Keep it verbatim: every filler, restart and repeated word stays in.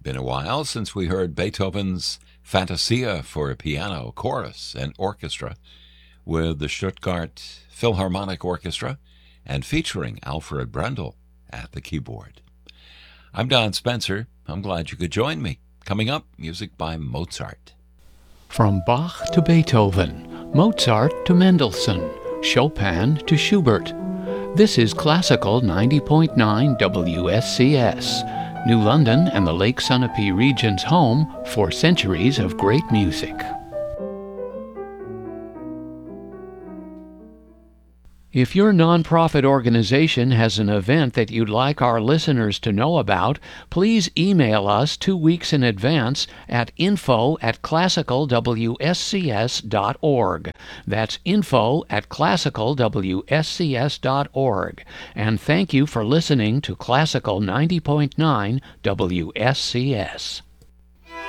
Been a while since we heard Beethoven's Fantasia for a piano, chorus, and orchestra with the Stuttgart Philharmonic Orchestra and featuring Alfred Brendel at the keyboard. I'm Don Spencer. I'm glad you could join me. Coming up, music by Mozart. From Bach to Beethoven, Mozart to Mendelssohn, Chopin to Schubert. This is Classical ninety point nine W S C S, New London and the Lake Sunapee region's home for centuries of great music. If your nonprofit organization has an event that you'd like our listeners to know about, please email us two weeks in advance at info at classical w s c s dot org. That's info at classical w s c s dot org. And thank you for listening to Classical ninety point nine W S C S.